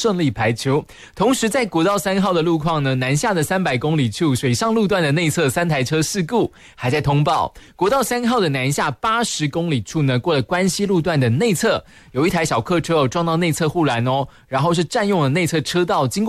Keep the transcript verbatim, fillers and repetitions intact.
顺利排除。同时在国道三号的路况呢，南下的三百公里处水上路段的内侧三台车事故还在通报。国道三号的南下八十公里处呢，过了关西路段的内侧有一台小客车、哦、撞到内侧护栏哦，然后是占用了内侧车道，经过